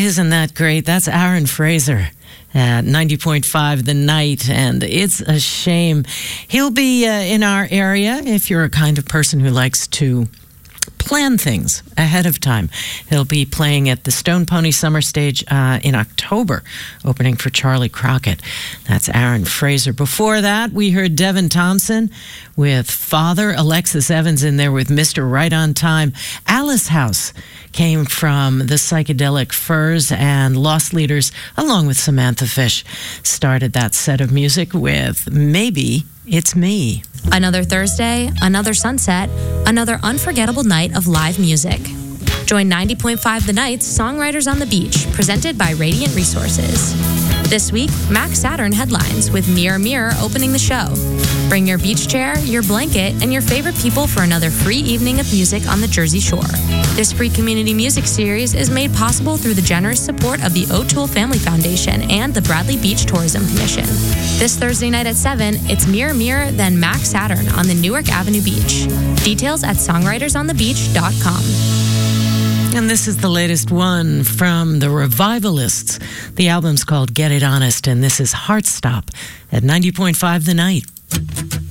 Isn't that great? That's Aaron Fraser at 90.5 The Night, and it's a shame. He'll be in our area if you're a kind of person who likes to plan things ahead of time. He'll be playing at the Stone Pony Summer Stage in October, opening for Charlie Crockett. That's Aaron Fraser. Before that, we heard Devin Thompson with Father, Alexis Evans in there with Mr. Right on Time. Alice House came from the Psychedelic Furs, and Lost Leaders, along with Samantha Fish, started that set of music with Maybe It's Me. Another Thursday, another sunset, another unforgettable night of live music. Join 90.5 The Night's Songwriters on the Beach, presented by Radiant Resources. This week, Max Saturn headlines with Mirror Mirror opening the show. Bring your beach chair, your blanket, and your favorite people for another free evening of music on the Jersey Shore. This free community music series is made possible through the generous support of the O'Toole Family Foundation and the Bradley Beach Tourism Commission. This Thursday night at 7, it's Mirror Mirror, then Max Saturn on the Newark Avenue Beach. Details at songwritersonthebeach.com. And this is the latest one from the Revivalists. The album's called Get It Honest, and this is Heartstop at 90.5 The Night.